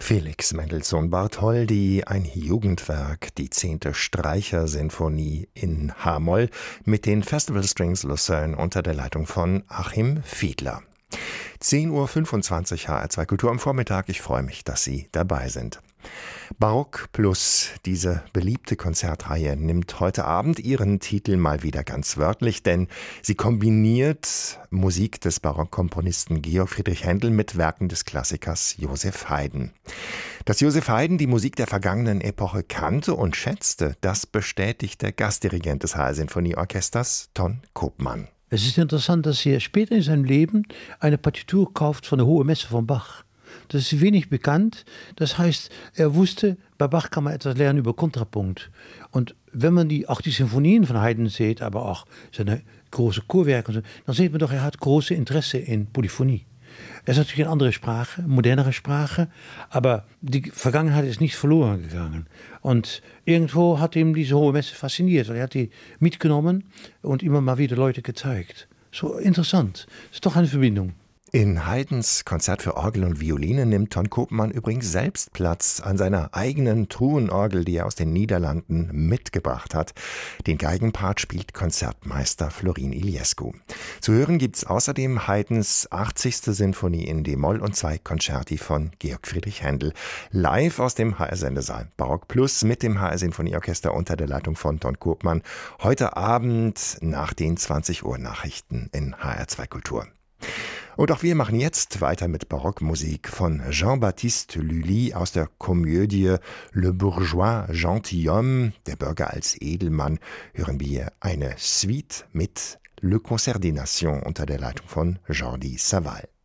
Felix Mendelssohn Bartholdy, ein Jugendwerk, die 10. Streichersinfonie in H-Moll mit den Festival Strings Lucerne unter der Leitung von Achim Fiedler. 10:25 Uhr HR2 Kultur am Vormittag. Ich freue mich, dass Sie dabei sind. Barock Plus, diese beliebte Konzertreihe, nimmt heute Abend ihren Titel mal wieder ganz wörtlich, denn sie kombiniert Musik des Barockkomponisten Georg Friedrich Händel mit Werken des Klassikers Joseph Haydn. Dass Joseph Haydn die Musik der vergangenen Epoche kannte und schätzte, das bestätigt der Gastdirigent des HR Sinfonieorchesters, Ton Koopman. Es ist interessant, dass er später in seinem Leben eine Partitur kauft von der Hohe Messe von Bach. Das ist wenig bekannt. Das heißt, er wusste, bei Bach kann man etwas lernen über Kontrapunkt. Und wenn man auch die Sinfonien von Haydn sieht, aber auch seine große Chorwerke, und so, dann sieht man doch, er hat große Interesse in Polyphonie. Es ist natürlich eine andere Sprache, modernere Sprache, aber die Vergangenheit ist nicht verloren gegangen. Und irgendwo hat ihm diese Hohe Messe fasziniert, weil er hat die mitgenommen und immer mal wieder Leute gezeigt. So interessant. Das ist doch eine Verbindung. In Haydns Konzert für Orgel und Violine nimmt Ton Koopman übrigens selbst Platz an seiner eigenen Truhenorgel, die er aus den Niederlanden mitgebracht hat. Den Geigenpart spielt Konzertmeister Florin Iliescu. Zu hören gibt's außerdem Haydns 80. Sinfonie in D-Moll und 2 Concerti von Georg Friedrich Händel. Live aus dem HR-Sendesaal. Barock Plus mit dem HR-Sinfonieorchester unter der Leitung von Ton Koopman. Heute Abend nach den 20 Uhr Nachrichten in HR2 Kultur. Und auch wir machen jetzt weiter mit Barockmusik von Jean-Baptiste Lully aus der Komödie Le Bourgeois Gentilhomme, der Bürger als Edelmann, hören wir eine Suite mit Le Concert des Nations unter der Leitung von Jordi Savall.